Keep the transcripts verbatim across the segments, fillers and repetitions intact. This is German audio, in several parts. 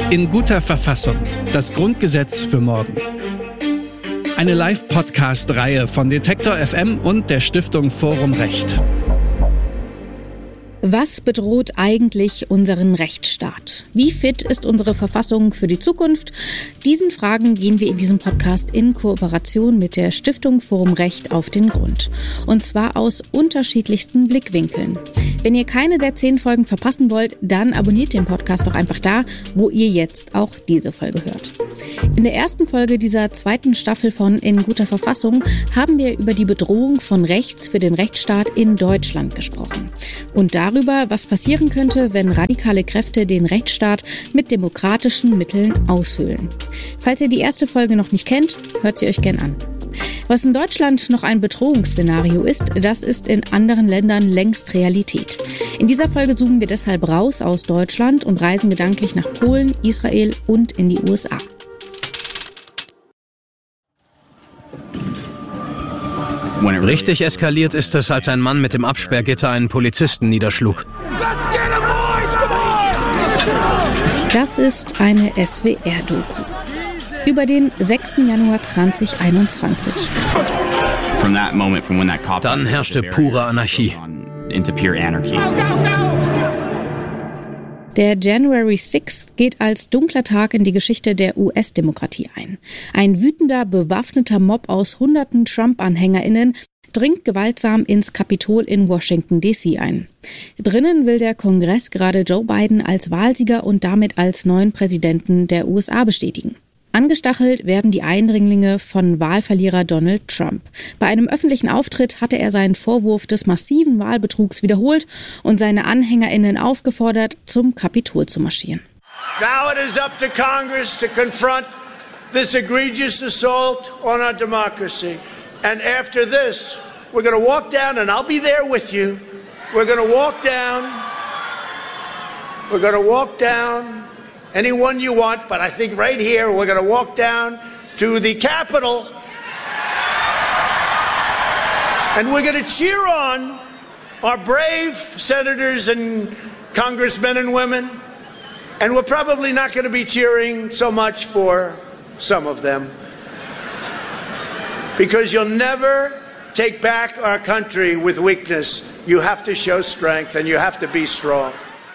In guter Verfassung. Das Grundgesetz für morgen. Eine Live-Podcast-Reihe von Detektor F M und der Stiftung Forum Recht. Was bedroht eigentlich unseren Rechtsstaat? Wie fit ist unsere Verfassung für die Zukunft? Diesen Fragen gehen wir in diesem Podcast in Kooperation mit der Stiftung Forum Recht auf den Grund. Und zwar aus unterschiedlichsten Blickwinkeln. Wenn ihr keine der zehn Folgen verpassen wollt, dann abonniert den Podcast doch einfach da, wo ihr jetzt auch diese Folge hört. In der ersten Folge dieser zweiten Staffel von In guter Verfassung haben wir über die Bedrohung von rechts für den Rechtsstaat in Deutschland gesprochen. Und darüber, was passieren könnte, wenn radikale Kräfte den Rechtsstaat mit demokratischen Mitteln aushöhlen. Falls ihr die erste Folge noch nicht kennt, hört sie euch gern an. Was in Deutschland noch ein Bedrohungsszenario ist, das ist in anderen Ländern längst Realität. In dieser Folge zoomen wir deshalb raus aus Deutschland und reisen gedanklich nach Polen, Israel und in die U S A. Richtig eskaliert ist es, als ein Mann mit dem Absperrgitter einen Polizisten niederschlug. Das ist eine S W R-Doku über den sechsten Januar zweitausendeinundzwanzig. Dann herrschte pure Anarchie. Der January sixth geht als dunkler Tag in die Geschichte der U S-Demokratie ein. Ein wütender, bewaffneter Mob aus hunderten Trump-AnhängerInnen dringt gewaltsam ins Kapitol in Washington D C ein. Drinnen will der Kongress gerade Joe Biden als Wahlsieger und damit als neuen Präsidenten der U S A bestätigen. Angestachelt werden die Eindringlinge von Wahlverlierer Donald Trump. Bei einem öffentlichen Auftritt hatte er seinen Vorwurf des massiven Wahlbetrugs wiederholt und seine AnhängerInnen aufgefordert, zum Kapitol zu marschieren. Now it is up to Congress to confront this egregious assault on our democracy. And after this, we're going to walk down, and I'll be there with you. We're going to walk down. We're going to walk down. Anyone you want, but I think right here we're going to walk down to the Capitol and we're going to cheer on our brave senators and congressmen and women, and we're probably not going to be cheering so much for some of them, because you'll never take back our country with weakness. You have to show strength and you have to be strong.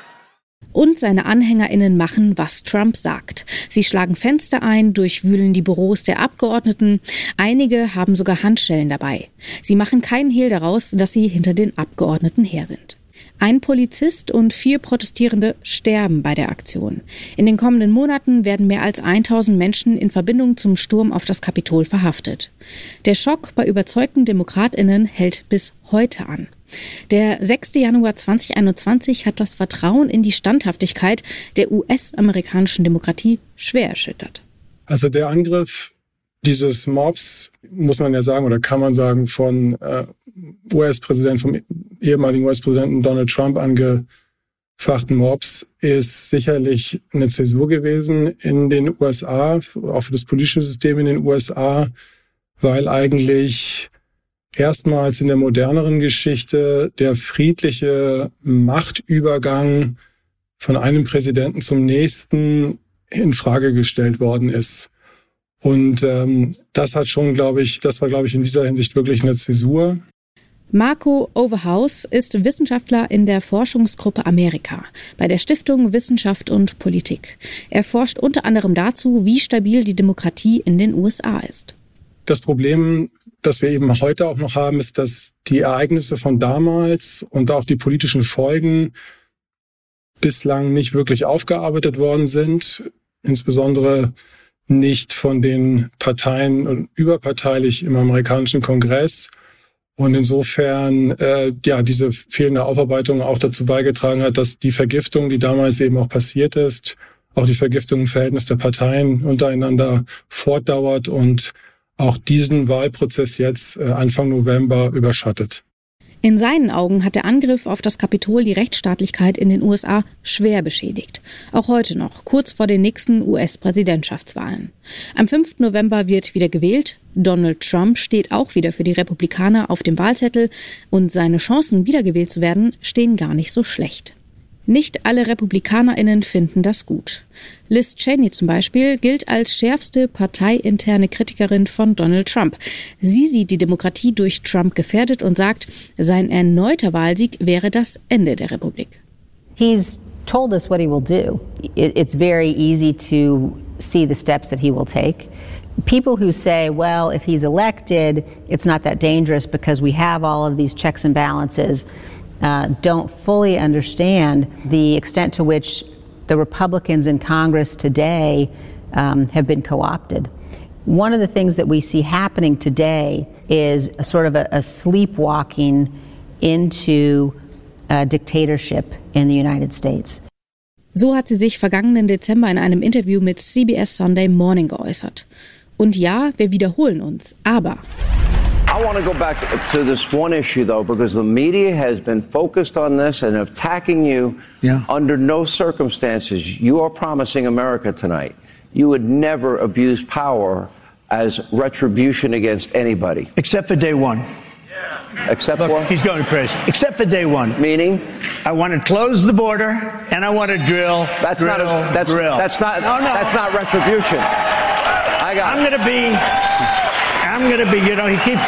Und seine AnhängerInnen machen, was Trump sagt. Sie schlagen Fenster ein, durchwühlen die Büros der Abgeordneten. Einige haben sogar Handschellen dabei. Sie machen keinen Hehl daraus, dass sie hinter den Abgeordneten her sind. Ein Polizist und vier Protestierende sterben bei der Aktion. In den kommenden Monaten werden mehr als tausend Menschen in Verbindung zum Sturm auf das Kapitol verhaftet. Der Schock bei überzeugten DemokratInnen hält bis heute an. Der sechster Januar zweitausendeinundzwanzig hat das Vertrauen in die Standhaftigkeit der U S-amerikanischen Demokratie schwer erschüttert. Also der Angriff dieses Mobs, muss man ja sagen, oder kann man sagen, von äh, U S-Präsident, vom ehemaligen U S-Präsidenten Donald Trump angefachten Mobs, ist sicherlich eine Zäsur gewesen in den U S A, auch für das politische System in den U S A, weil eigentlich erstmals in der moderneren Geschichte der friedliche Machtübergang von einem Präsidenten zum nächsten in Frage gestellt worden ist. Und ähm, das hat schon, glaube ich, das war, glaube ich, in dieser Hinsicht wirklich eine Zäsur. Marco Overhaus ist Wissenschaftler in der Forschungsgruppe Amerika bei der Stiftung Wissenschaft und Politik. Er forscht unter anderem dazu, wie stabil die Demokratie in den U S A ist. Das Problem, das wir eben heute auch noch haben, ist, dass die Ereignisse von damals und auch die politischen Folgen bislang nicht wirklich aufgearbeitet worden sind, insbesondere nicht von den Parteien und überparteilich im amerikanischen Kongress. Und insofern äh, ja diese fehlende Aufarbeitung auch dazu beigetragen hat, dass die Vergiftung, die damals eben auch passiert ist, auch die Vergiftung im Verhältnis der Parteien untereinander fortdauert und auch diesen Wahlprozess jetzt äh, Anfang November überschattet. In seinen Augen hat der Angriff auf das Kapitol die Rechtsstaatlichkeit in den U S A schwer beschädigt. Auch heute noch, kurz vor den nächsten U S-Präsidentschaftswahlen. Am fünften November wird wieder gewählt. Donald Trump steht auch wieder für die Republikaner auf dem Wahlzettel und seine Chancen, wiedergewählt zu werden, stehen gar nicht so schlecht. Nicht alle RepublikanerInnen finden das gut. Liz Cheney zum Beispiel gilt als schärfste parteiinterne Kritikerin von Donald Trump. Sie sieht die Demokratie durch Trump gefährdet und sagt, sein erneuter Wahlsieg wäre das Ende der Republik. He's told us what he will do. It's very easy to see the steps that he will take. People who say, well, if he's elected, it's not that dangerous because we have all of these checks and balances, uh, don't fully understand the extent to which the Republicans in Congress today um, have been co-opted. One of the things that we see happening today is a sort of a, a sleepwalking into uh, dictatorship in the United States. So hat sie sich vergangenen Dezember in einem Interview mit C B S Sunday Morning geäußert. Und ja, wir wiederholen uns, aber... I want to go back to this one issue, though, because the media has been focused on this and attacking you. Yeah. Under no circumstances, you are promising America tonight, you would never abuse power as retribution against anybody. Except for day one. Except Look, what? He's going crazy. Except for day one. Meaning? I want to close the border and I want to drill, that's drill, not a, that's, drill. That's not, no, no. that's not retribution. I got I'm going to be, I'm going to be, you know, he keeps,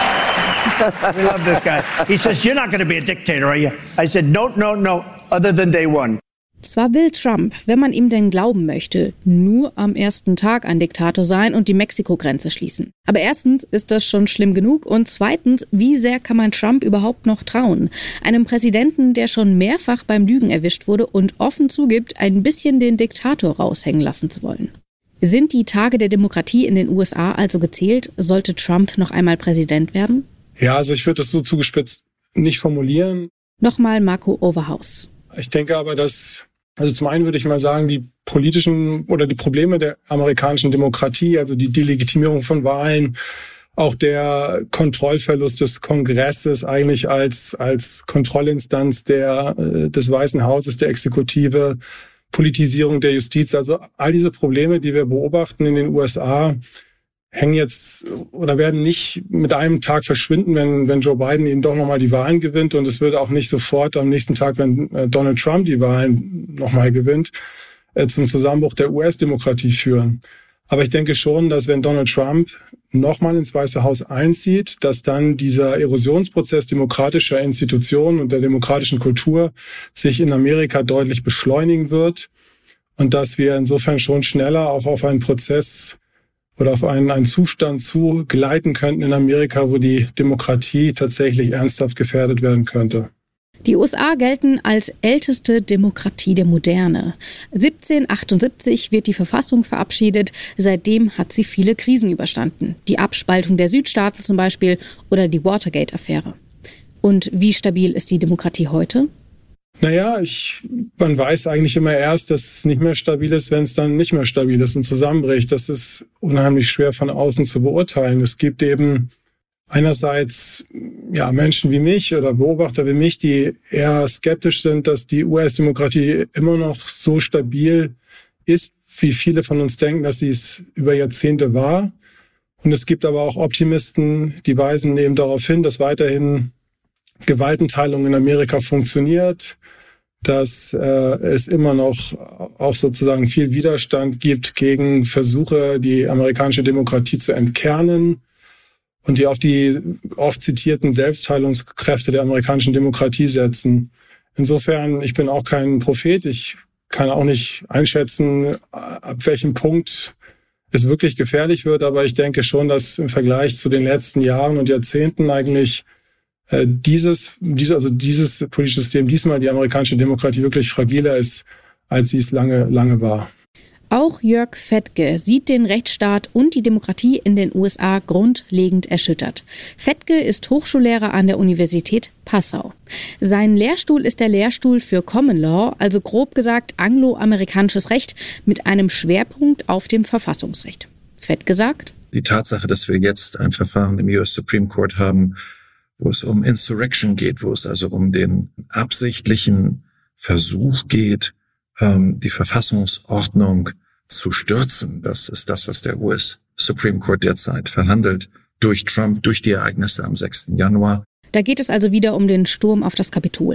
we love this guy. He says, you're not going to be a dictator, are you? I said, no, no, no, other than day one. Zwar will Trump, wenn man ihm denn glauben möchte, nur am ersten Tag ein Diktator sein und die Mexiko-Grenze schließen. Aber erstens ist das schon schlimm genug und zweitens, wie sehr kann man Trump überhaupt noch trauen? Einem Präsidenten, der schon mehrfach beim Lügen erwischt wurde und offen zugibt, ein bisschen den Diktator raushängen lassen zu wollen. Sind die Tage der Demokratie in den U S A also gezählt? Sollte Trump noch einmal Präsident werden? Ja, also ich würde das so zugespitzt nicht formulieren. Nochmal Marco Overhaus. Ich denke aber, dass, also zum einen würde ich mal sagen, die politischen oder die Probleme der amerikanischen Demokratie, also die Delegitimierung von Wahlen, auch der Kontrollverlust des Kongresses eigentlich als als Kontrollinstanz der des Weißen Hauses, der Exekutive, Politisierung der Justiz, also all diese Probleme, die wir beobachten in den U S A, hängen jetzt oder werden nicht mit einem Tag verschwinden, wenn wenn Joe Biden eben doch nochmal die Wahlen gewinnt. Und es würde auch nicht sofort am nächsten Tag, wenn Donald Trump die Wahlen nochmal gewinnt, zum Zusammenbruch der U S-Demokratie führen. Aber ich denke schon, dass wenn Donald Trump nochmal ins Weiße Haus einzieht, dass dann dieser Erosionsprozess demokratischer Institutionen und der demokratischen Kultur sich in Amerika deutlich beschleunigen wird und dass wir insofern schon schneller auch auf einen Prozess oder auf einen, einen Zustand zu gleiten könnten in Amerika, wo die Demokratie tatsächlich ernsthaft gefährdet werden könnte. Die U S A gelten als älteste Demokratie der Moderne. siebzehnhundertachtundsiebzig wird die Verfassung verabschiedet. Seitdem hat sie viele Krisen überstanden. Die Abspaltung der Südstaaten zum Beispiel oder die Watergate-Affäre. Und wie stabil ist die Demokratie heute? Naja, ich, man weiß eigentlich immer erst, dass es nicht mehr stabil ist, wenn es dann nicht mehr stabil ist und zusammenbricht. Das ist unheimlich schwer von außen zu beurteilen. Es gibt eben einerseits ja Menschen wie mich oder Beobachter wie mich, die eher skeptisch sind, dass die U S-Demokratie immer noch so stabil ist, wie viele von uns denken, dass sie es über Jahrzehnte war. Und es gibt aber auch Optimisten, die weisen eben darauf hin, dass weiterhin Gewaltenteilung in Amerika funktioniert, dass äh, es immer noch auch sozusagen viel Widerstand gibt gegen Versuche, die amerikanische Demokratie zu entkernen und die auf die oft zitierten Selbstheilungskräfte der amerikanischen Demokratie setzen. Insofern, ich bin auch kein Prophet. Ich kann auch nicht einschätzen, ab welchem Punkt es wirklich gefährlich wird. Aber ich denke schon, dass im Vergleich zu den letzten Jahren und Jahrzehnten eigentlich äh, dieses, dieses, also dieses politische System, diesmal die amerikanische Demokratie wirklich fragiler ist, als sie es lange, lange war. Auch Jörg Fettke sieht den Rechtsstaat und die Demokratie in den U S A grundlegend erschüttert. Fettke ist Hochschullehrer an der Universität Passau. Sein Lehrstuhl ist der Lehrstuhl für Common Law, also grob gesagt angloamerikanisches Recht mit einem Schwerpunkt auf dem Verfassungsrecht. Fettke sagt: Die Tatsache, dass wir jetzt ein Verfahren im U S Supreme Court haben, wo es um Insurrection geht, wo es also um den absichtlichen Versuch geht, die Verfassungsordnung zu stürzen. Das ist das, was der U S Supreme Court derzeit verhandelt, durch Trump, durch die Ereignisse am sechsten Januar. Da geht es also wieder um den Sturm auf das Kapitol.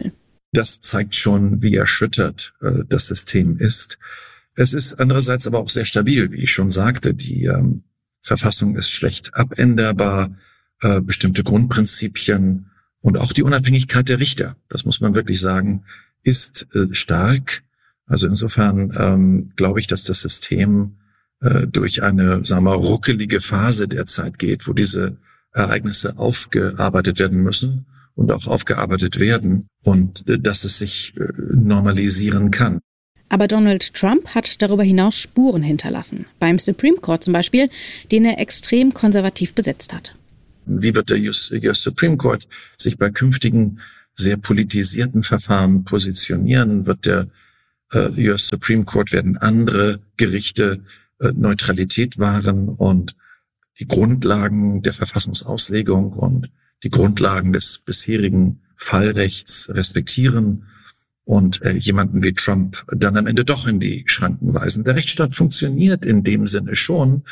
Das zeigt schon, wie erschüttert äh, das System ist. Es ist andererseits aber auch sehr stabil, wie ich schon sagte. Die ähm, Verfassung ist schlecht abänderbar, äh, bestimmte Grundprinzipien und auch die Unabhängigkeit der Richter, das muss man wirklich sagen, ist äh, stark. Also insofern ähm, glaube ich, dass das System äh, durch eine, sagen wir mal, ruckelige Phase derzeit geht, wo diese Ereignisse aufgearbeitet werden müssen und auch aufgearbeitet werden und äh, dass es sich äh, normalisieren kann. Aber Donald Trump hat darüber hinaus Spuren hinterlassen. Beim Supreme Court zum Beispiel, den er extrem konservativ besetzt hat. Wie wird der U S Supreme Court sich bei künftigen sehr politisierten Verfahren positionieren? Wird der äh, U S Supreme Court, werden andere Gerichte äh, Neutralität wahren und die Grundlagen der Verfassungsauslegung und die Grundlagen des bisherigen Fallrechts respektieren und äh, jemanden wie Trump dann am Ende doch in die Schranken weisen? Der Rechtsstaat funktioniert in dem Sinne schon.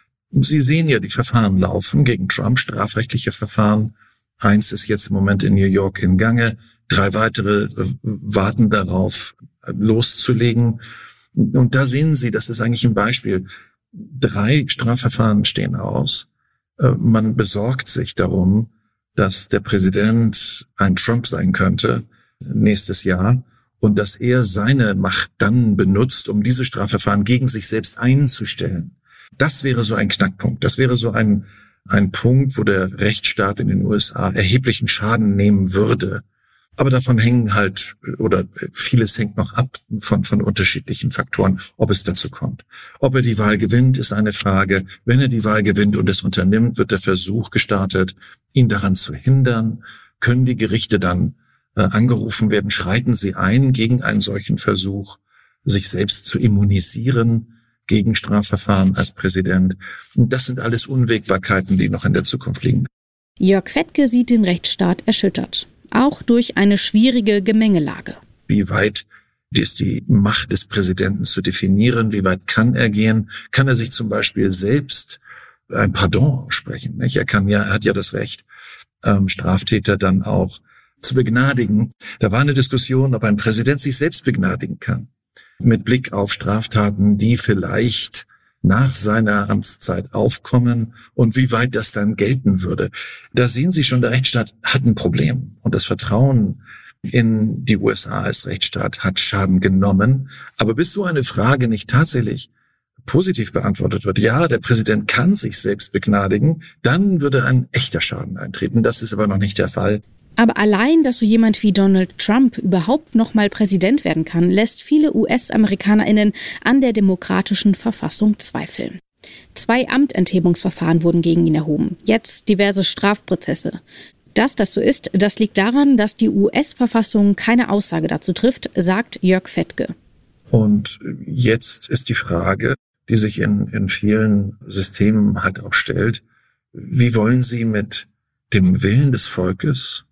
Sie sehen ja, die Verfahren laufen gegen Trump, strafrechtliche Verfahren. Eins ist jetzt im Moment in New York in Gange. Drei weitere warten darauf, loszulegen. Und da sehen Sie, das ist eigentlich ein Beispiel. Drei Strafverfahren stehen aus. Man besorgt sich darum, dass der Präsident ein Trump sein könnte nächstes Jahr und dass er seine Macht dann benutzt, um diese Strafverfahren gegen sich selbst einzustellen. Das wäre so ein Knackpunkt. Das wäre so ein, ein Punkt, wo der Rechtsstaat in den U S A erheblichen Schaden nehmen würde. Aber davon hängen halt, oder vieles hängt noch ab von, von unterschiedlichen Faktoren, ob es dazu kommt. Ob er die Wahl gewinnt, ist eine Frage. Wenn er die Wahl gewinnt und es unternimmt, wird der Versuch gestartet, ihn daran zu hindern. Können die Gerichte dann äh, angerufen werden? Schreiten sie ein gegen einen solchen Versuch, sich selbst zu immunisieren gegen Strafverfahren als Präsident? Und das sind alles Unwägbarkeiten, die noch in der Zukunft liegen. Jörg Fettke sieht den Rechtsstaat erschüttert. Auch durch eine schwierige Gemengelage. Wie weit ist die Macht des Präsidenten zu definieren? Wie weit kann er gehen? Kann er sich zum Beispiel selbst ein Pardon sprechen? Nicht? Er kann ja, er hat ja das Recht, ähm, Straftäter dann auch zu begnadigen. Da war eine Diskussion, ob ein Präsident sich selbst begnadigen kann. Mit Blick auf Straftaten, die vielleicht nach seiner Amtszeit aufkommen und wie weit das dann gelten würde. Da sehen Sie schon, der Rechtsstaat hat ein Problem und das Vertrauen in die U S A als Rechtsstaat hat Schaden genommen. Aber bis so eine Frage nicht tatsächlich positiv beantwortet wird, ja, der Präsident kann sich selbst begnadigen, dann würde ein echter Schaden eintreten. Das ist aber noch nicht der Fall. Aber allein, dass so jemand wie Donald Trump überhaupt noch mal Präsident werden kann, lässt viele U S-AmerikanerInnen an der demokratischen Verfassung zweifeln. Zwei Amtenthebungsverfahren wurden gegen ihn erhoben, jetzt diverse Strafprozesse. Dass das so ist, das liegt daran, dass die U S-Verfassung keine Aussage dazu trifft, sagt Jörg Fettke. Und jetzt ist die Frage, die sich in, in vielen Systemen halt auch stellt, wie wollen Sie mit dem Willen des Volkes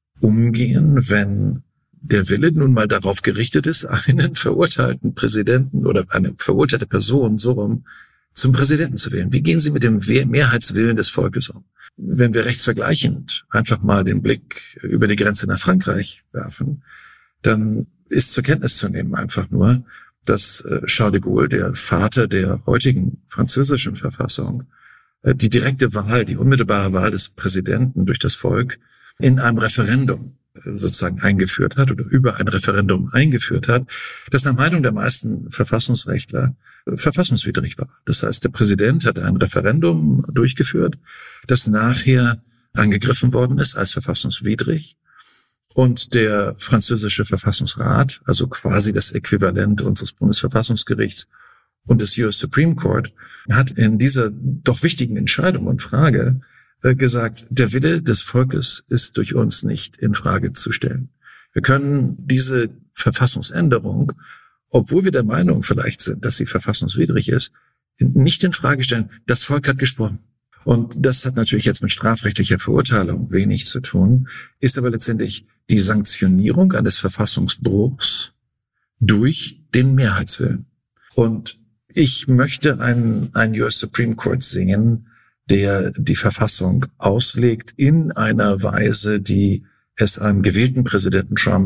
umgehen, wenn der Wille nun mal darauf gerichtet ist, einen verurteilten Präsidenten oder eine verurteilte Person so rum zum Präsidenten zu wählen? Wie gehen Sie mit dem Mehrheitswillen des Volkes um? Wenn wir rechtsvergleichend einfach mal den Blick über die Grenze nach Frankreich werfen, dann ist zur Kenntnis zu nehmen einfach nur, dass Charles de Gaulle, der Vater der heutigen französischen Verfassung, die direkte Wahl, die unmittelbare Wahl des Präsidenten durch das Volk in einem Referendum sozusagen eingeführt hat oder über ein Referendum eingeführt hat, das nach Meinung der meisten Verfassungsrechtler verfassungswidrig war. Das heißt, der Präsident hat ein Referendum durchgeführt, das nachher angegriffen worden ist als verfassungswidrig. Und der französische Verfassungsrat, also quasi das Äquivalent unseres Bundesverfassungsgerichts und des U S Supreme Court, hat in dieser doch wichtigen Entscheidung und Frage gesagt, der Wille des Volkes ist durch uns nicht in Frage zu stellen. Wir können diese Verfassungsänderung, obwohl wir der Meinung vielleicht sind, dass sie verfassungswidrig ist, nicht in Frage stellen. Das Volk hat gesprochen. Und das hat natürlich jetzt mit strafrechtlicher Verurteilung wenig zu tun, ist aber letztendlich die Sanktionierung eines Verfassungsbruchs durch den Mehrheitswillen. Und ich möchte einen, einen U S Supreme Court sehen, der die Verfassung auslegt in einer Weise, die es einem gewählten Präsidenten Trump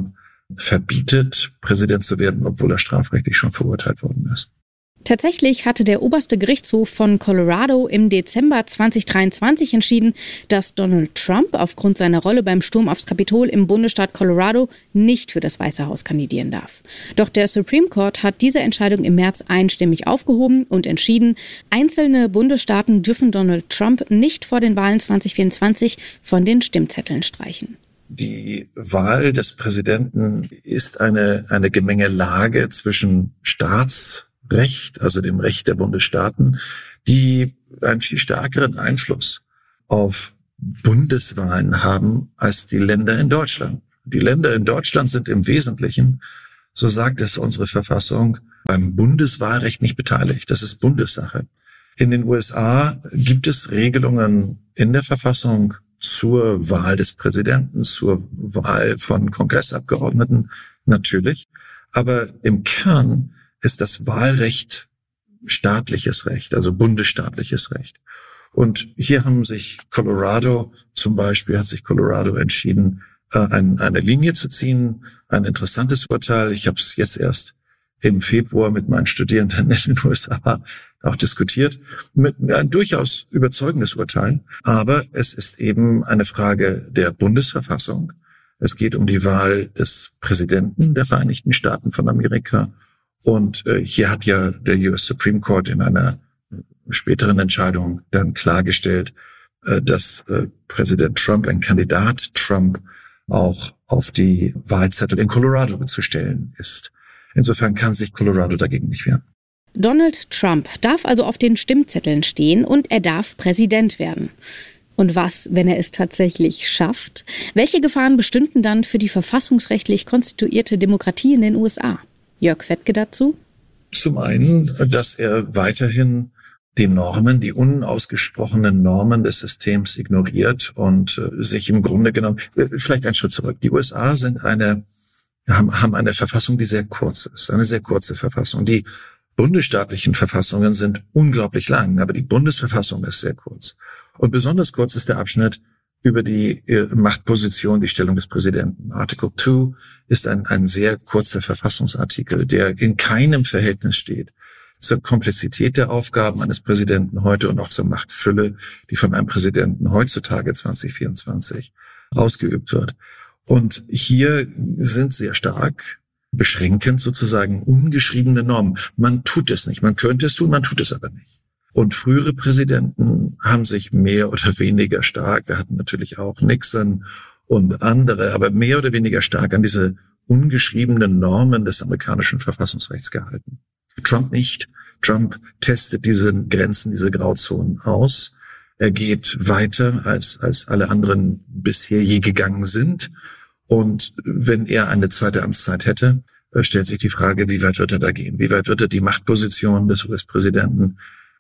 verbietet, Präsident zu werden, obwohl er strafrechtlich schon verurteilt worden ist. Tatsächlich hatte der oberste Gerichtshof von Colorado im Dezember zweitausenddreiundzwanzig entschieden, dass Donald Trump aufgrund seiner Rolle beim Sturm aufs Kapitol im Bundesstaat Colorado nicht für das Weiße Haus kandidieren darf. Doch der Supreme Court hat diese Entscheidung im März einstimmig aufgehoben und entschieden, einzelne Bundesstaaten dürfen Donald Trump nicht vor den Wahlen zwanzig vierundzwanzig von den Stimmzetteln streichen. Die Wahl des Präsidenten ist eine, eine Gemengelage zwischen Staats Recht, also dem Recht der Bundesstaaten, die einen viel stärkeren Einfluss auf Bundeswahlen haben als die Länder in Deutschland. Die Länder in Deutschland sind im Wesentlichen, so sagt es unsere Verfassung, beim Bundeswahlrecht nicht beteiligt. Das ist Bundessache. In den U S A gibt es Regelungen in der Verfassung zur Wahl des Präsidenten, zur Wahl von Kongressabgeordneten, natürlich. Aber im Kern ist das Wahlrecht staatliches Recht, also bundesstaatliches Recht. Und hier haben sich Colorado, zum Beispiel hat sich Colorado entschieden, eine Linie zu ziehen, ein interessantes Urteil. Ich habe es jetzt erst im Februar mit meinen Studierenden in den U S A auch diskutiert, mit ein durchaus überzeugendes Urteil. Aber es ist eben eine Frage der Bundesverfassung. Es geht um die Wahl des Präsidenten der Vereinigten Staaten von Amerika. Und äh, hier hat ja der U S Supreme Court in einer späteren Entscheidung dann klargestellt, äh, dass äh, Präsident Trump, ein Kandidat Trump, auch auf die Wahlzettel in Colorado zu stellen ist. Insofern kann sich Colorado dagegen nicht wehren. Donald Trump darf also auf den Stimmzetteln stehen und er darf Präsident werden. Und was, wenn er es tatsächlich schafft? Welche Gefahren bestünden dann für die verfassungsrechtlich konstituierte Demokratie in den U S A? Jörg Fettke dazu? Zum einen, dass er weiterhin die Normen, die unausgesprochenen Normen des Systems ignoriert und äh, sich im Grunde genommen, äh, vielleicht einen Schritt zurück. Die U S A sind eine, haben, haben eine Verfassung, die sehr kurz ist, eine sehr kurze Verfassung. Die bundesstaatlichen Verfassungen sind unglaublich lang, aber die Bundesverfassung ist sehr kurz. Und besonders kurz ist der Abschnitt über die äh, Machtposition, die Stellung des Präsidenten. Article zwei ist ein, ein sehr kurzer Verfassungsartikel, der in keinem Verhältnis steht zur Komplexität der Aufgaben eines Präsidenten heute und auch zur Machtfülle, die von einem Präsidenten heutzutage zwanzig vierundzwanzig ausgeübt wird. Und hier sind sehr stark beschränkend sozusagen ungeschriebene Normen. Man tut es nicht, man könnte es tun, man tut es aber nicht. Und frühere Präsidenten haben sich mehr oder weniger stark, wir hatten natürlich auch Nixon und andere, aber mehr oder weniger stark an diese ungeschriebenen Normen des amerikanischen Verfassungsrechts gehalten. Trump nicht. Trump testet diese Grenzen, diese Grauzonen aus. Er geht weiter, als, als alle anderen bisher je gegangen sind. Und wenn er eine zweite Amtszeit hätte, stellt sich die Frage, wie weit wird er da gehen? Wie weit wird er die Machtposition des U S-Präsidenten,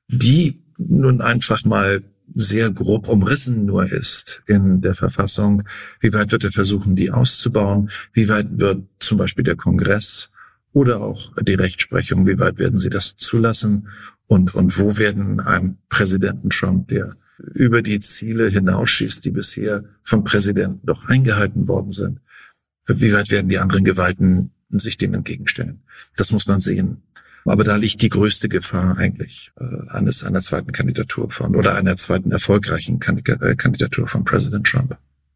die nun einfach mal sehr grob umrissen nur ist in der Verfassung, wie weit wird er versuchen, die auszubauen? Wie weit wird zum Beispiel der Kongress oder auch die Rechtsprechung, wie weit werden sie das zulassen? Und, und wo werden einem Präsidenten Trump, der über die Ziele hinausschießt, die bisher vom Präsidenten doch eingehalten worden sind, wie weit werden die anderen Gewalten sich dem entgegenstellen? Das muss man sehen. Aber da liegt die größte Gefahr eigentlich äh, eines einer zweiten Kandidatur von oder einer zweiten erfolgreichen Kandidatur von Präsident Trump.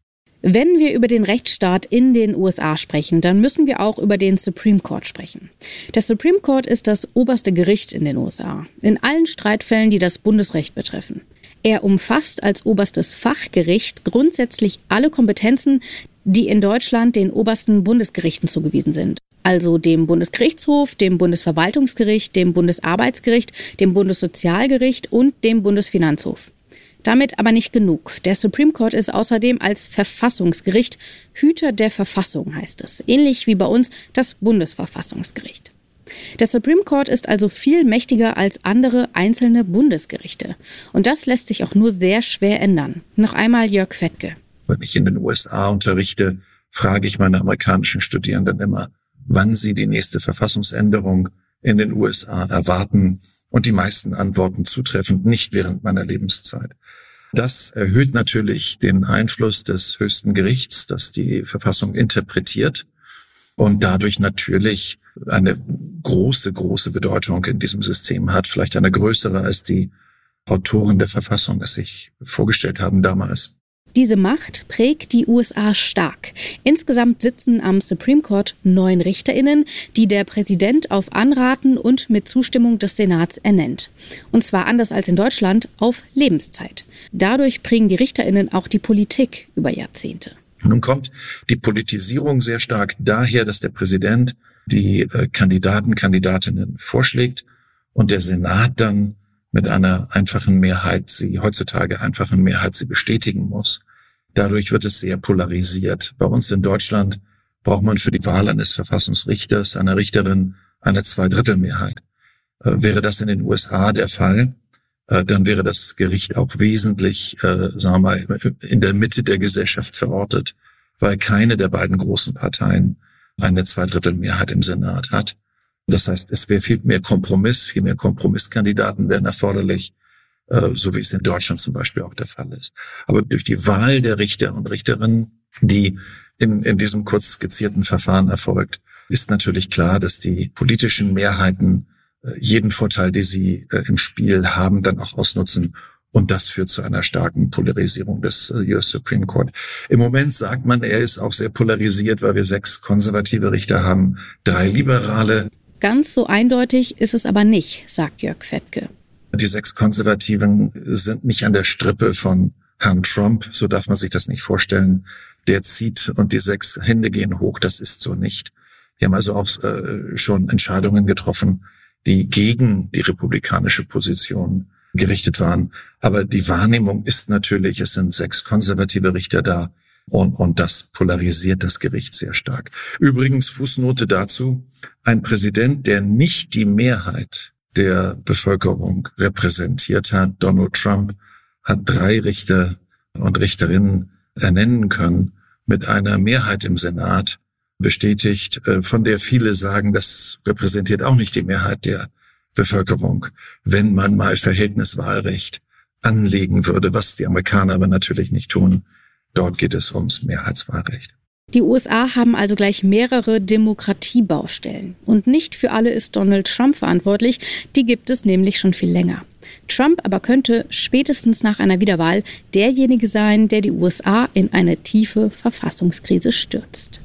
Wenn wir über den Rechtsstaat in den U S A sprechen, dann müssen wir auch über den Supreme Court sprechen. Der Supreme Court ist das oberste Gericht in den U S A, in allen Streitfällen, die das Bundesrecht betreffen. Er umfasst als oberstes Fachgericht grundsätzlich alle Kompetenzen, die in Deutschland den obersten Bundesgerichten zugewiesen sind. Also dem Bundesgerichtshof, dem Bundesverwaltungsgericht, dem Bundesarbeitsgericht, dem Bundessozialgericht und dem Bundesfinanzhof. Damit aber nicht genug. Der Supreme Court ist außerdem als Verfassungsgericht Hüter der Verfassung, heißt es. Ähnlich wie bei uns das Bundesverfassungsgericht. Der Supreme Court ist also viel mächtiger als andere einzelne Bundesgerichte. Und das lässt sich auch nur sehr schwer ändern. Noch einmal Jörg Fettke. Wenn ich in den U S A unterrichte, frage ich meine amerikanischen Studierenden immer, wann sie die nächste Verfassungsänderung in den U S A erwarten. Und die meisten antworten zutreffend, nicht während meiner Lebenszeit. Das erhöht natürlich den Einfluss des höchsten Gerichts, das die Verfassung interpretiert. und dadurch natürlich eine große, große Bedeutung in diesem System hat, vielleicht eine größere, als die Autoren der Verfassung es sich vorgestellt haben damals. Diese Macht prägt die U S A stark. Insgesamt sitzen am Supreme Court neun RichterInnen, die der Präsident auf Anraten und mit Zustimmung des Senats ernennt. Und zwar anders als in Deutschland auf Lebenszeit. Dadurch prägen die RichterInnen auch die Politik über Jahrzehnte. Nun kommt die Politisierung sehr stark daher, dass der Präsident die äh, Kandidaten, Kandidatinnen vorschlägt und der Senat dann mit einer einfachen Mehrheit, sie heutzutage einfachen Mehrheit, sie bestätigen muss. Dadurch wird es sehr polarisiert. Bei uns in Deutschland braucht man für die Wahl eines Verfassungsrichters, einer Richterin, eine Zweidrittelmehrheit. Äh, wäre das in den U S A der Fall, äh, dann wäre das Gericht auch wesentlich, äh, sagen wir mal, in der Mitte der Gesellschaft verortet, weil keine der beiden großen Parteien eine Zweidrittelmehrheit im Senat hat. Das heißt, es wäre viel mehr Kompromiss, viel mehr Kompromisskandidaten wären erforderlich, äh, so wie es in Deutschland zum Beispiel auch der Fall ist. Aber durch die Wahl der Richter und Richterinnen, die in, in diesem kurz skizzierten Verfahren erfolgt, ist natürlich klar, dass die politischen Mehrheiten äh, jeden Vorteil, den sie äh, im Spiel haben, dann auch ausnutzen. Und das führt zu einer starken Polarisierung des äh, U S Supreme Court. Im Moment sagt man, er ist auch sehr polarisiert, weil wir sechs konservative Richter haben, drei liberale. Ganz so eindeutig ist es aber nicht, sagt Jörg Fettke. Die sechs Konservativen sind nicht an der Strippe von Herrn Trump, so darf man sich das nicht vorstellen. Der zieht und die sechs Hände gehen hoch, das ist so nicht. Die haben also auch äh, schon Entscheidungen getroffen, die gegen die republikanische Position gerichtet waren. Aber die Wahrnehmung ist natürlich, es sind sechs konservative Richter da. Und, und das polarisiert das Gericht sehr stark. Übrigens, Fußnote dazu, ein Präsident, der nicht die Mehrheit der Bevölkerung repräsentiert hat, Donald Trump, hat drei Richter und Richterinnen ernennen können mit einer Mehrheit im Senat, bestätigt, von der viele sagen, das repräsentiert auch nicht die Mehrheit der Bevölkerung, wenn man mal Verhältniswahlrecht anlegen würde, was die Amerikaner aber natürlich nicht tun. Dort geht es ums Mehrheitswahlrecht. Die U S A haben also gleich mehrere Demokratiebaustellen. Und nicht für alle ist Donald Trump verantwortlich. Die gibt es nämlich schon viel länger. Trump aber könnte spätestens nach einer Wiederwahl derjenige sein, der die U S A in eine tiefe Verfassungskrise stürzt.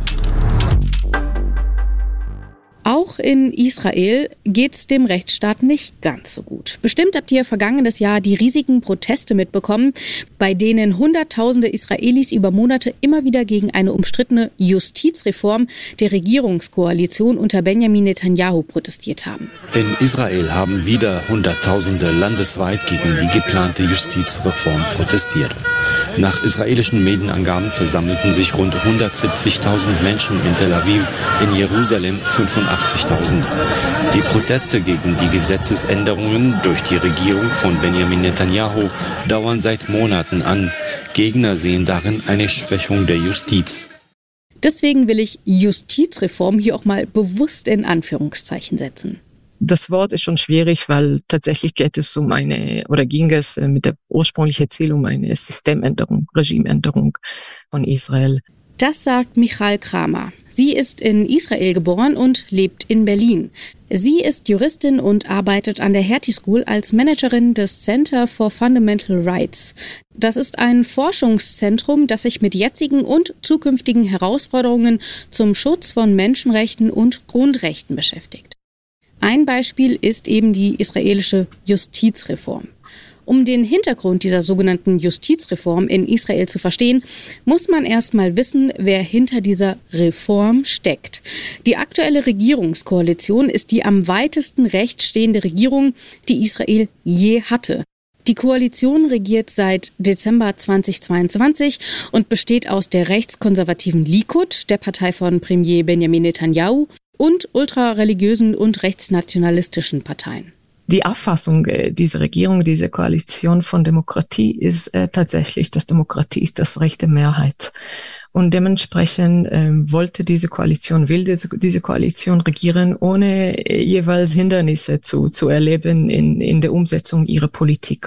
Auch in Israel geht's dem Rechtsstaat nicht ganz so gut. Bestimmt habt ihr vergangenes Jahr die riesigen Proteste mitbekommen, bei denen Hunderttausende Israelis über Monate immer wieder gegen eine umstrittene Justizreform der Regierungskoalition unter Benjamin Netanyahu protestiert haben. In Israel haben wieder Hunderttausende landesweit gegen die geplante Justizreform protestiert. Nach israelischen Medienangaben versammelten sich rund hundertsiebzigtausend Menschen in Tel Aviv, in Jerusalem fünfundachtzigtausend. Die Proteste gegen die Gesetzesänderungen durch die Regierung von Benjamin Netanyahu dauern seit Monaten an. Gegner sehen darin eine Schwächung der Justiz. Deswegen will ich Justizreform hier auch mal bewusst in Anführungszeichen setzen. Das Wort ist schon schwierig, weil tatsächlich geht es um eine, oder ging es mit der ursprünglichen Ziel um eine Systemänderung, Regimeänderung von Israel. Das sagt Michal Kramer. Sie ist in Israel geboren und lebt in Berlin. Sie ist Juristin und arbeitet an der Hertie School als Managerin des Center for Fundamental Rights. Das ist ein Forschungszentrum, das sich mit jetzigen und zukünftigen Herausforderungen zum Schutz von Menschenrechten und Grundrechten beschäftigt. Ein Beispiel ist eben die israelische Justizreform. Um den Hintergrund dieser sogenannten Justizreform in Israel zu verstehen, muss man erst mal wissen, wer hinter dieser Reform steckt. Die aktuelle Regierungskoalition ist die am weitesten rechts stehende Regierung, die Israel je hatte. Die Koalition regiert seit Dezember zweitausendzweiundzwanzig und besteht aus der rechtskonservativen Likud, der Partei von Premier Benjamin Netanyahu, und ultrareligiösen und rechtsnationalistischen Parteien. Die Auffassung äh, dieser Regierung, dieser Koalition von Demokratie ist äh, tatsächlich, dass Demokratie ist das Recht der Mehrheit. Und dementsprechend äh, wollte diese Koalition, will diese, diese Koalition regieren, ohne äh, jeweils Hindernisse zu, zu erleben in, in der Umsetzung ihrer Politik.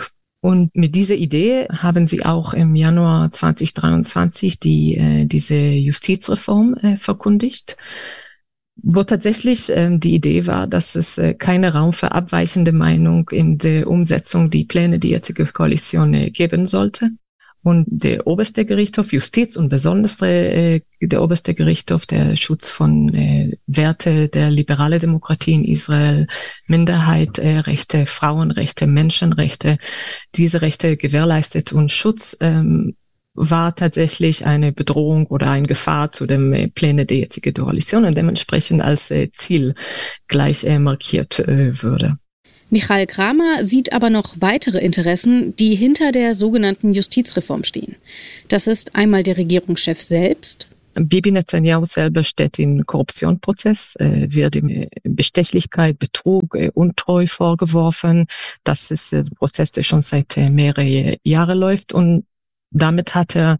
Und mit dieser Idee haben sie auch im Januar zwanzig dreiundzwanzig die, äh, diese Justizreform äh, verkündigt, wo tatsächlich äh, die Idee war, dass es äh, keinen Raum für abweichende Meinung in der Umsetzung die Pläne der jetzigen Koalition äh, geben sollte. Und der oberste Gerichtshof Justiz und besonders äh, der oberste Gerichtshof, der Schutz von äh, Werte der liberalen Demokratie in Israel, Minderheitenrechte, äh, Frauenrechte, Menschenrechte, diese Rechte gewährleistet und Schutz ähm, war tatsächlich eine Bedrohung oder eine Gefahr zu dem äh, Pläne der jetzigen Koalition und dementsprechend als äh, Ziel gleich äh, markiert äh, würde. Michael Kramer sieht aber noch weitere Interessen, die hinter der sogenannten Justizreform stehen. Das ist einmal der Regierungschef selbst. Bibi Netanyahu selber steht in Korruptionsprozess, äh, wird ihm Bestechlichkeit, Betrug, äh, Untreu vorgeworfen. Das ist ein Prozess, der schon seit äh, mehreren Jahren läuft und damit hat er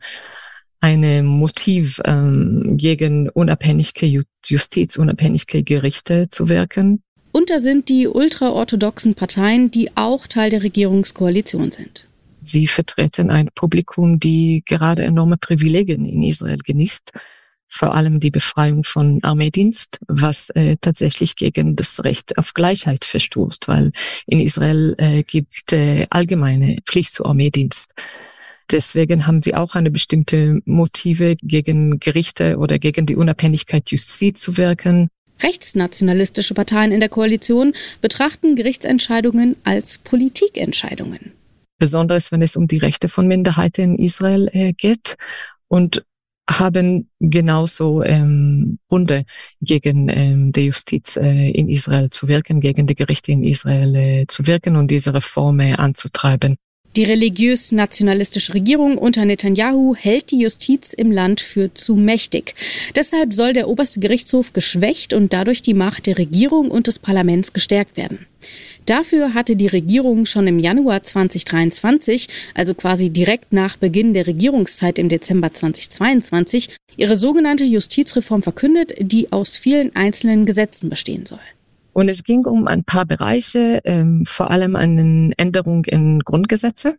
ein Motiv, ähm, gegen unabhängige Justiz, unabhängige Gerichte zu wirken. Und da sind die ultraorthodoxen Parteien, die auch Teil der Regierungskoalition sind. Sie vertreten ein Publikum, die gerade enorme Privilegien in Israel genießt. Vor allem die Befreiung von Armeedienst, was äh, tatsächlich gegen das Recht auf Gleichheit verstoßt, weil in Israel äh, gibt äh, allgemeine Pflicht zu Armeedienst. Deswegen haben sie auch eine bestimmte Motive, gegen Gerichte oder gegen die Unabhängigkeit Justiz zu wirken. Rechtsnationalistische Parteien in der Koalition betrachten Gerichtsentscheidungen als Politikentscheidungen. Besonders wenn es um die Rechte von Minderheiten in Israel äh, geht und haben genauso ähm, Gründe gegen ähm, die Justiz äh, in Israel zu wirken, gegen die Gerichte in Israel äh, zu wirken und diese Reform äh, anzutreiben. Die religiös-nationalistische Regierung unter Netanyahu hält die Justiz im Land für zu mächtig. Deshalb soll der oberste Gerichtshof geschwächt und dadurch die Macht der Regierung und des Parlaments gestärkt werden. Dafür hatte die Regierung schon im Januar zwanzig dreiundzwanzig, also quasi direkt nach Beginn der Regierungszeit im Dezember zwanzig zweiundzwanzig, ihre sogenannte Justizreform verkündet, die aus vielen einzelnen Gesetzen bestehen soll. Und es ging um ein paar Bereiche, ähm, vor allem eine Änderung in Grundgesetze.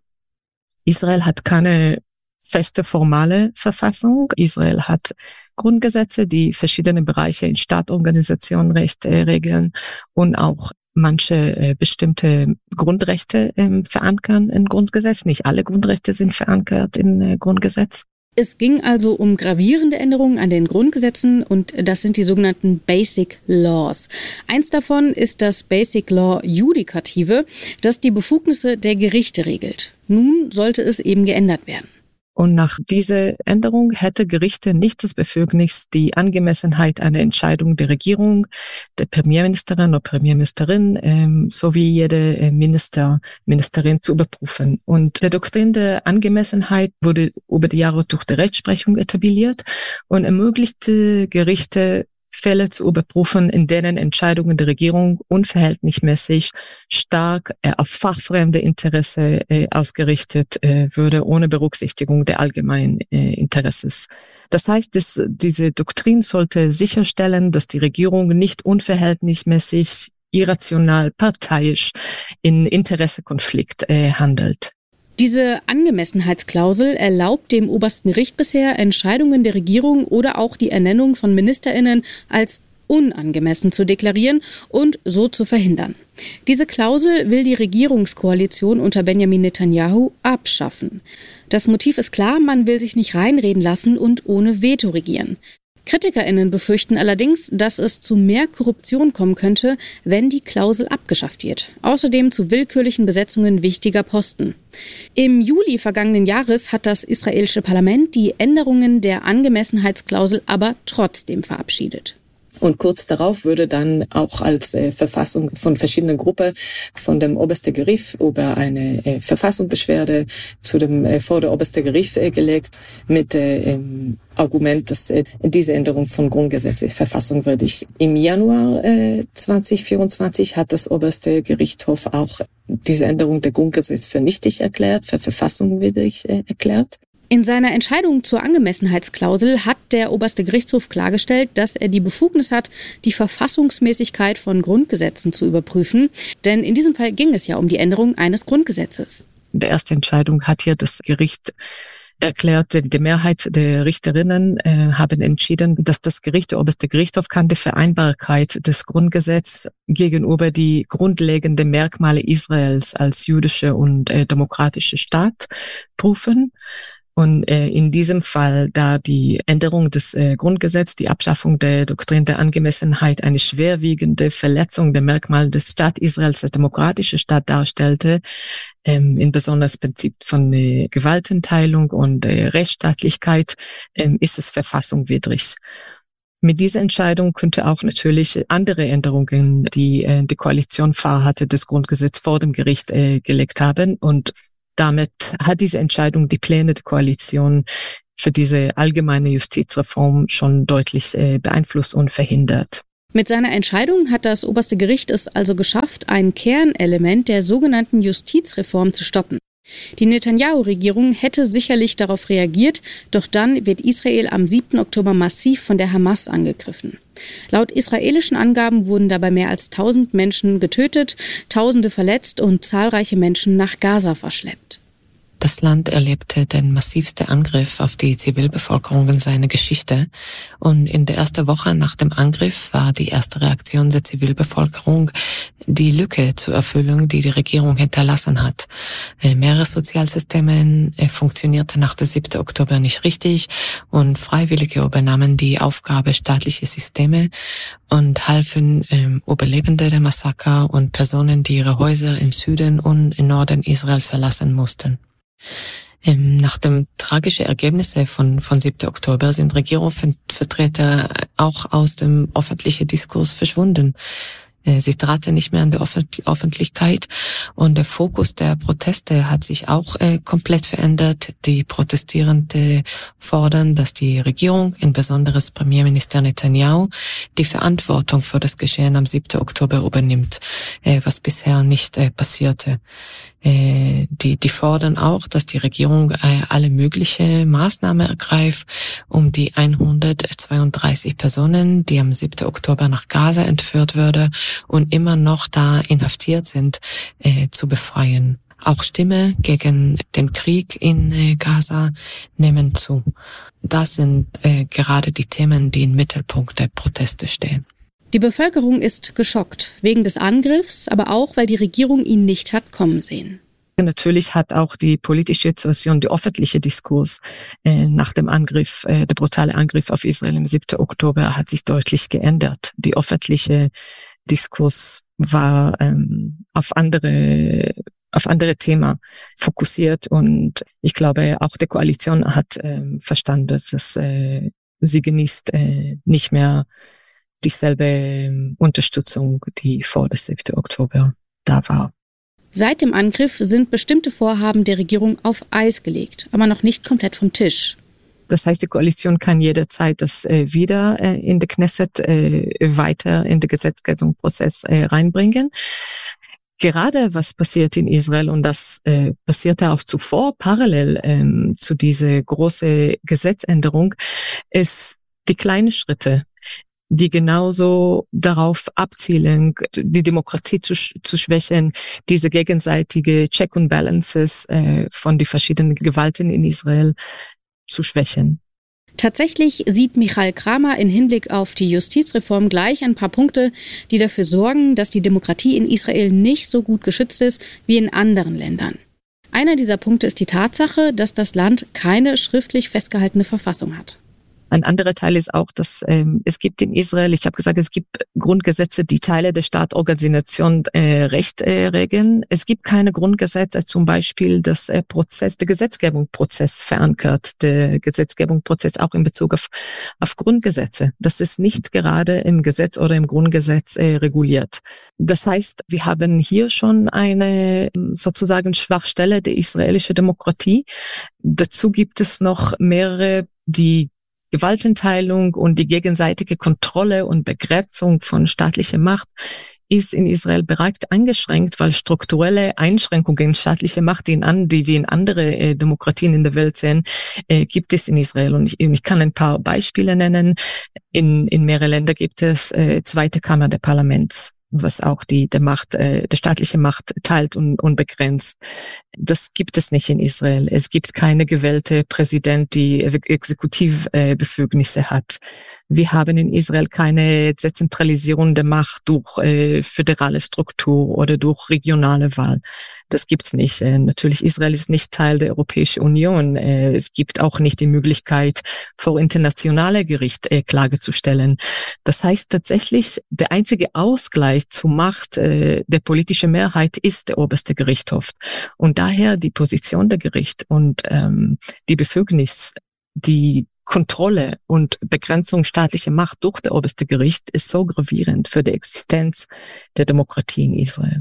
Israel hat keine feste formale Verfassung. Israel hat Grundgesetze, die verschiedene Bereiche in Staatorganisationenrecht äh, regeln und auch manche äh, bestimmte Grundrechte äh, verankern in Grundgesetz. Nicht alle Grundrechte sind verankert in äh, Grundgesetz. Es ging also um gravierende Änderungen an den Grundgesetzen und das sind die sogenannten Basic Laws. Eins davon ist das Basic Law Judikative, das die Befugnisse der Gerichte regelt. Nun sollte es eben geändert werden. Und nach dieser Änderung hätte Gerichte nicht das Befugnis, die Angemessenheit einer Entscheidung der Regierung, der Premierministerin oder Premierministerin ähm, sowie jede äh, Minister, Ministerin zu überprüfen. Und die Doktrin der Angemessenheit wurde über die Jahre durch die Rechtsprechung etabliert und ermöglichte Gerichte, Fälle zu überprüfen, in denen Entscheidungen der Regierung unverhältnismäßig stark äh, auf fachfremde Interesse äh, ausgerichtet äh, würde, ohne Berücksichtigung der allgemeinen äh, Interesses. Das heißt, dass diese Doktrin sollte sicherstellen, dass die Regierung nicht unverhältnismäßig, irrational, parteiisch in Interessekonflikt äh, handelt. Diese Angemessenheitsklausel erlaubt dem obersten Gericht bisher, Entscheidungen der Regierung oder auch die Ernennung von MinisterInnen als unangemessen zu deklarieren und so zu verhindern. Diese Klausel will die Regierungskoalition unter Benjamin Netanyahu abschaffen. Das Motiv ist klar, man will sich nicht reinreden lassen und ohne Veto regieren. KritikerInnen befürchten allerdings, dass es zu mehr Korruption kommen könnte, wenn die Klausel abgeschafft wird. Außerdem zu willkürlichen Besetzungen wichtiger Posten. Im Juli vergangenen Jahres hat das israelische Parlament die Änderungen der Angemessenheitsklausel aber trotzdem verabschiedet. Und kurz darauf würde dann auch als äh, Verfassung von verschiedenen Gruppen von dem obersten Gericht über eine äh, Verfassungsbeschwerde zu dem äh, vor der obersten Gericht äh, gelegt mit äh, ähm, Argument, dass äh, diese Änderung von Grundgesetz ist verfassungswidrig. Im Januar äh, zwanzig vierundzwanzig hat das oberste Gerichtshof auch diese Änderung der Grundgesetz für nichtig erklärt, für verfassungswidrig äh, erklärt. In seiner Entscheidung zur Angemessenheitsklausel hat der oberste Gerichtshof klargestellt, dass er die Befugnis hat, die Verfassungsmäßigkeit von Grundgesetzen zu überprüfen. Denn in diesem Fall ging es ja um die Änderung eines Grundgesetzes. In der ersten Entscheidung hat hier das Gericht erklärt, die Mehrheit der Richterinnen äh, haben entschieden, dass das Gericht, der oberste Gerichtshof, kann die Vereinbarkeit des Grundgesetzes gegenüber die grundlegenden Merkmale Israels als jüdische und äh, demokratische Staat prüfen. Und äh, in diesem Fall, da die Änderung des äh, Grundgesetzes, die Abschaffung der Doktrin der Angemessenheit eine schwerwiegende Verletzung der Merkmale des Staat Israels als demokratische Staat darstellte, ähm, in besonders Prinzip von äh, Gewaltenteilung und äh, Rechtsstaatlichkeit, ähm, ist es verfassungswidrig. Mit dieser Entscheidung könnte auch natürlich andere Änderungen, die äh, die Koalition vorhatte, des Grundgesetzes vor dem Gericht äh, gelegt haben. Und damit hat diese Entscheidung die Pläne der Koalition für diese allgemeine Justizreform schon deutlich äh, beeinflusst und verhindert. Mit seiner Entscheidung hat das oberste Gericht es also geschafft, ein Kernelement der sogenannten Justizreform zu stoppen. Die Netanyahu-Regierung hätte sicherlich darauf reagiert, doch dann wird Israel am siebten Oktober massiv von der Hamas angegriffen. Laut israelischen Angaben wurden dabei mehr als tausend Menschen getötet, Tausende verletzt und zahlreiche Menschen nach Gaza verschleppt. Das Land erlebte den massivsten Angriff auf die Zivilbevölkerung in seiner Geschichte. Und in der ersten Woche nach dem Angriff war die erste Reaktion der Zivilbevölkerung die Lücke zur Erfüllung, die die Regierung hinterlassen hat. Mehrere Sozialsysteme funktionierten nach dem siebten Oktober nicht richtig und Freiwillige übernahmen die Aufgabe staatliche Systeme und halfen ähm, Überlebende der Massaker und Personen, die ihre Häuser im Süden und im Norden Israel verlassen mussten. Ähm, nach dem tragischen Ergebnisse von, von siebten Oktober sind Regierungsvertreter auch aus dem öffentlichen Diskurs verschwunden. Sie traten nicht mehr an die Öffentlichkeit und der Fokus der Proteste hat sich auch äh, komplett verändert. Die Protestierenden fordern, dass die Regierung, insbesondere Premierminister Netanyahu, die Verantwortung für das Geschehen am siebten Oktober übernimmt, äh, was bisher nicht äh, passierte. Äh, die, die fordern auch, dass die Regierung äh, alle möglichen Maßnahmen ergreift, um die hundertzweiunddreißig Personen, die am siebten Oktober nach Gaza entführt wurde und immer noch da inhaftiert sind, äh, zu befreien. Auch Stimme gegen den Krieg in äh, Gaza nehmen zu. Das sind äh, gerade die Themen, die im Mittelpunkt der Proteste stehen. Die Bevölkerung ist geschockt, wegen des Angriffs, aber auch, weil die Regierung ihn nicht hat kommen sehen. Natürlich hat auch die politische Situation, der öffentliche Diskurs äh, nach dem Angriff, äh, der brutale Angriff auf Israel am siebten Oktober hat sich deutlich geändert. Die öffentliche Diskurs war ähm, auf andere auf andere Themen fokussiert und ich glaube auch die Koalition hat ähm, verstanden, dass äh, sie genießt äh, nicht mehr dieselbe Unterstützung, die vor dem siebten Oktober da war. Seit dem Angriff sind bestimmte Vorhaben der Regierung auf Eis gelegt, aber noch nicht komplett vom Tisch. Das heißt, die Koalition kann jederzeit das äh, wieder äh, in die Knesset äh, weiter in den Gesetzgebungsprozess äh, reinbringen. Gerade was passiert in Israel, und das äh, passierte auch zuvor parallel ähm, zu dieser großen Gesetzänderung, ist die kleinen Schritte, die genauso darauf abzielen, die Demokratie zu, zu schwächen, diese gegenseitige Check and Balances äh, von den verschiedenen Gewalten in Israel zu schwächen. Tatsächlich sieht Michael Kramer in Hinblick auf die Justizreform gleich ein paar Punkte, die dafür sorgen, dass die Demokratie in Israel nicht so gut geschützt ist wie in anderen Ländern. Einer dieser Punkte ist die Tatsache, dass das Land keine schriftlich festgehaltene Verfassung hat. Ein anderer Teil ist auch, dass ähm, es gibt in Israel, ich habe gesagt, es gibt Grundgesetze, die Teile der Staatorganisation äh, Recht äh, regeln. Es gibt keine Grundgesetze, zum Beispiel das äh, Prozess, der Gesetzgebungsprozess verankert, der Gesetzgebungsprozess auch in Bezug auf, auf Grundgesetze. Das ist nicht gerade im Gesetz oder im Grundgesetz äh, reguliert. Das heißt, wir haben hier schon eine sozusagen Schwachstelle der israelischen Demokratie. Dazu gibt es noch mehrere, die Gewaltenteilung und die gegenseitige Kontrolle und Begrenzung von staatlicher Macht ist in Israel bereits eingeschränkt, weil strukturelle Einschränkungen in staatliche Macht, die, in an, die wir in andere äh, Demokratien in der Welt sehen, äh, gibt es in Israel. Und ich, ich kann ein paar Beispiele nennen. In, in mehreren Ländern gibt es äh, zweite Kammer des Parlaments. was auch die der Macht, äh, der staatliche Macht teilt und, und begrenzt. Das gibt es nicht in Israel. Es gibt keine gewählte Präsident, die Exekutivbefugnisse äh, hat. Wir haben in Israel keine Dezentralisierung der Macht durch äh, föderale Struktur oder durch regionale Wahl. Das gibt's nicht. Äh, natürlich, Israel ist nicht Teil der Europäischen Union. Äh, es gibt auch nicht die Möglichkeit, vor internationale Gericht äh, Klage zu stellen. Das heißt tatsächlich, der einzige Ausgleich zur Macht äh, der politischen Mehrheit ist der oberste Gerichtshof. Und daher die Position der Gericht und ähm, die Befugnis, die Kontrolle und Begrenzung staatlicher Macht durch das oberste Gericht ist so gravierend für die Existenz der Demokratie in Israel.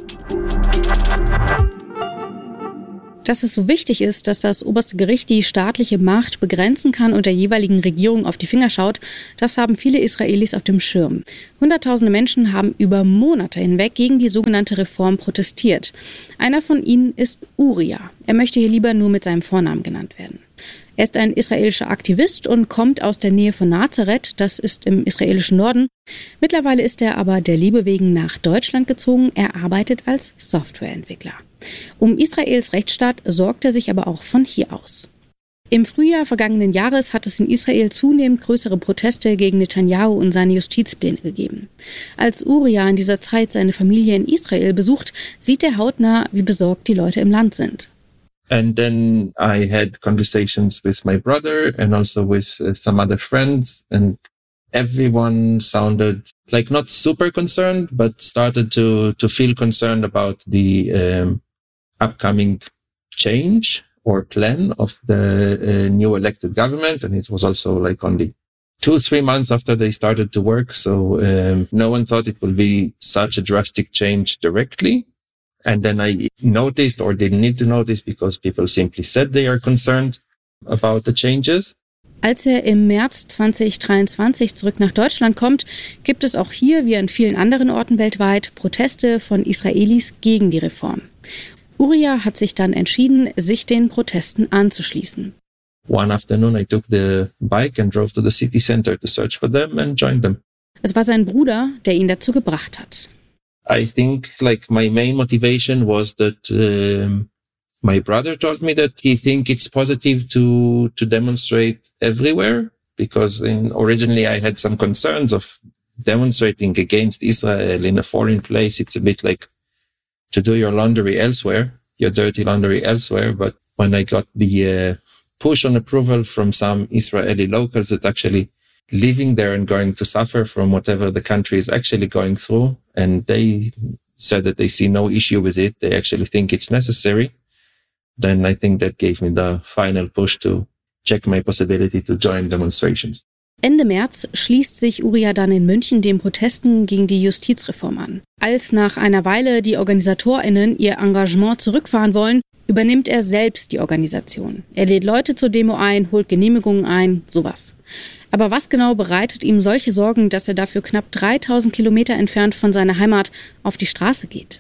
Dass es so wichtig ist, dass das oberste Gericht die staatliche Macht begrenzen kann und der jeweiligen Regierung auf die Finger schaut, das haben viele Israelis auf dem Schirm. Hunderttausende Menschen haben über Monate hinweg gegen die sogenannte Reform protestiert. Einer von ihnen ist Uriah. Er möchte hier lieber nur mit seinem Vornamen genannt werden. Er ist ein israelischer Aktivist und kommt aus der Nähe von Nazareth, das ist im israelischen Norden. Mittlerweile ist er aber der Liebe wegen nach Deutschland gezogen. Er arbeitet als Softwareentwickler. Um Israels Rechtsstaat sorgt er sich aber auch von hier aus. Im Frühjahr vergangenen Jahres hat es in Israel zunehmend größere Proteste gegen Netanyahu und seine Justizpläne gegeben. Als Uriah in dieser Zeit seine Familie in Israel besucht, sieht er hautnah, wie besorgt die Leute im Land sind. And then I had conversations with my brother and also with uh, some other friends, and everyone sounded like not super concerned, but started to, to feel concerned about the um, upcoming change or plan of the uh, new elected government. And it was also like only two, three months after they started to work. So um, no one thought it would be such a drastic change directly. And then I noticed, or didn't need to notice, because people simply said they are concerned about the changes. Als er im März zwanzig dreiundzwanzig zurück nach Deutschland kommt, gibt es auch hier, wie an vielen anderen Orten weltweit, Proteste von Israelis gegen die Reform. Uriah hat sich dann entschieden, sich den Protesten anzuschließen. One afternoon I took the bike and drove to the city center to search for them and join them. Es war sein Bruder, der ihn dazu gebracht hat. I think like my main motivation was that um, my brother told me that he think it's positive to to demonstrate everywhere, because in, originally I had some concerns of demonstrating against Israel in a foreign place. It's a bit like to do your laundry elsewhere, your dirty laundry elsewhere. But when I got the uh, push on approval from some Israeli locals that actually living there and going to suffer from whatever the country is actually going through, and they said that they see no issue with it, they actually think it's necessary, then I think that gave me the final push to check my possibility to join demonstrations. Ende März schließt sich Uriah dann in München den Protesten gegen die Justizreform an. Als nach einer Weile die OrganisatorInnen ihr Engagement zurückfahren wollen, übernimmt er selbst die Organisation. Er lädt Leute zur Demo ein, holt Genehmigungen ein, sowas. Aber was genau bereitet ihm solche Sorgen, dass er dafür knapp dreitausend Kilometer entfernt von seiner Heimat auf die Straße geht?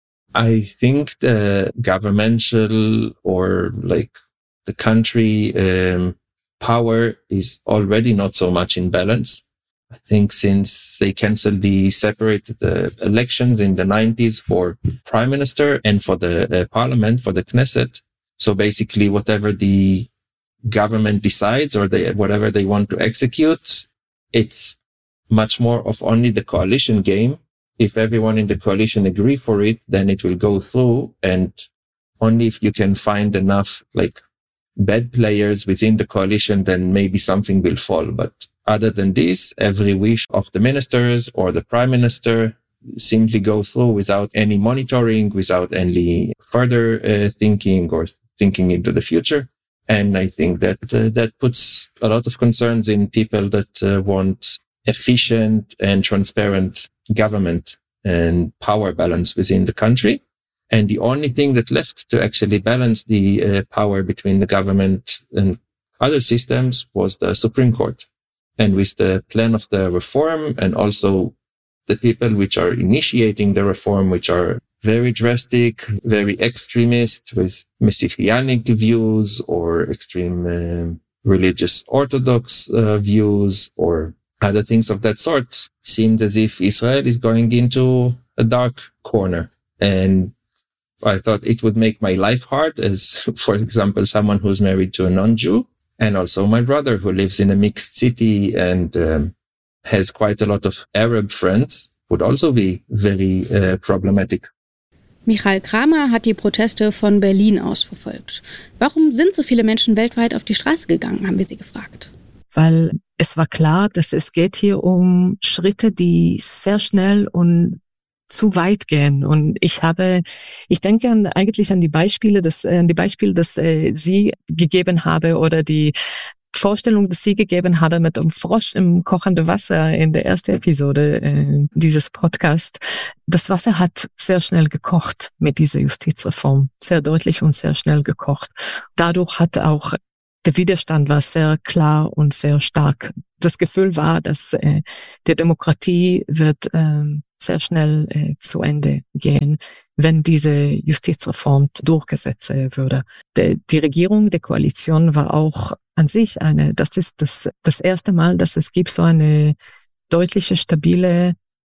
I think the governmental or like the country um, power is already not so much in balance. I think since they canceled the separated uh, elections in the nineties for prime minister and for the uh, parliament, for the Knesset. So basically whatever the government decides or they, whatever they want to execute, it's much more of only the coalition game. If everyone in the coalition agree for it, then it will go through, and only if you can find enough like bad players within the coalition, then maybe something will fall. But other than this, every wish of the ministers or the prime minister simply go through without any monitoring, without any further uh, thinking or thinking into the future. And I think that uh, that puts a lot of concerns in people that uh, want efficient and transparent government and power balance within the country. And the only thing that left to actually balance the uh, power between the government and other systems was the Supreme Court. And with the plan of the reform, and also the people which are initiating the reform, which are very drastic, very extremist, with messianic views or extreme uh, religious orthodox uh, views, or other things of that sort, seemed as if Israel is going into a dark corner. And I thought it would make my life hard as, for example, someone who's married to a non-Jew, and also my brother who lives in a mixed city and um, has quite a lot of Arab friends, would also be very uh, problematic. Michael Kramer hat die Proteste von Berlin aus verfolgt. Warum sind so viele Menschen weltweit auf die Straße gegangen, haben wir sie gefragt. Weil es war klar, dass es geht hier um Schritte, die sehr schnell und zu weit gehen. Und ich habe, ich denke an, eigentlich an die Beispiele, das, an die Beispiele, das äh, Sie gegeben habe oder die Vorstellung, die Sie gegeben habe mit dem Frosch im kochenden Wasser in der ersten Episode äh, dieses Podcasts. Das Wasser hat sehr schnell gekocht mit dieser Justizreform, sehr deutlich und sehr schnell gekocht. Dadurch hat auch der Widerstand war sehr klar und sehr stark. Das Gefühl war, dass äh, die Demokratie wird äh, sehr schnell äh, zu Ende gehen, wenn diese Justizreform durchgesetzt würde. De, die Regierung der Koalition war auch an sich eine, das ist das, das erste Mal, dass es gibt so eine deutliche, stabile,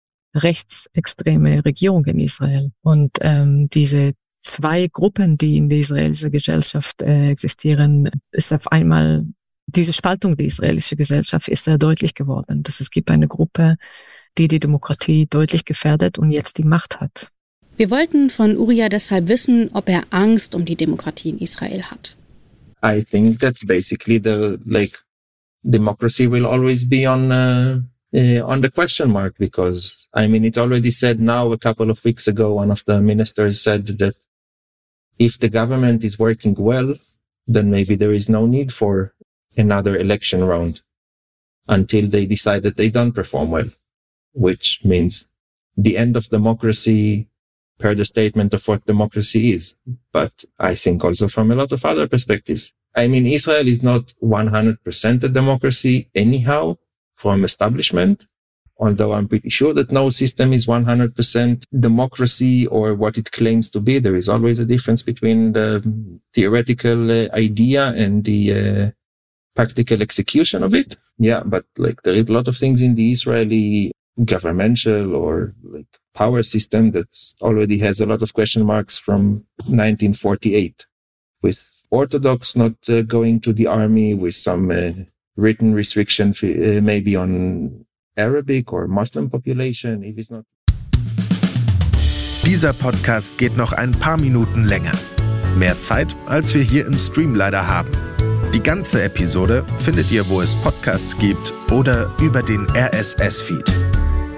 rechtsextreme Regierung in Israel. Und ähm, diese zwei Gruppen, die in der israelischen Gesellschaft äh, existieren, ist auf einmal, diese Spaltung der israelischen Gesellschaft ist sehr deutlich geworden, dass es gibt eine Gruppe, die die Demokratie deutlich gefährdet und jetzt die Macht hat. Wir wollten von Uriah deshalb wissen, ob er Angst um die Demokratie in Israel hat. I think that basically the like democracy will always be on uh, uh, on the question mark, because I mean it already said now a couple of weeks ago one of the ministers said that if the government is working well, then maybe there is no need for another election round until they decide that they don't perform well, which means the end of democracy per the statement of what democracy is. But I think also from a lot of other perspectives. I mean, Israel is not one hundred percent a democracy anyhow from establishment, although I'm pretty sure that no system is one hundred percent democracy or what it claims to be. There is always a difference between the theoretical uh, idea and the uh, practical execution of it. Yeah, but like there is a lot of things in the Israeli governmental or like power system that already has a lot of question marks from nineteen forty-eight, with Orthodox not uh, going to the army, with some uh, written restriction uh, maybe on Arabic or Muslim population, if it's not. Dieser Podcast geht noch ein paar Minuten länger. Mehr Zeit, als wir hier im Stream leider haben. Die ganze Episode findet ihr, wo es Podcasts gibt oder über den R S S-Feed.